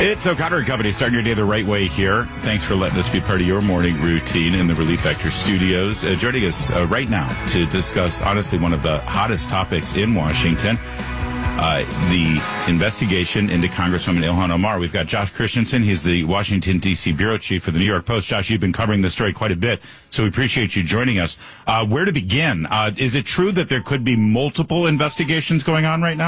It's O'Connor and Company, starting your day the right way here. Thanks for letting us be part of your morning routine in the Relief Factor studios. Joining us right now to discuss, honestly, one of the hottest topics in Washington, the investigation into Congresswoman Ilhan Omar. We've got Josh Christensen. He's the Washington, D.C. bureau chief for the New York Post. Josh, you've been covering this story quite a bit, so we appreciate you joining us. Where to begin? Is it true that there could be multiple investigations going on right now?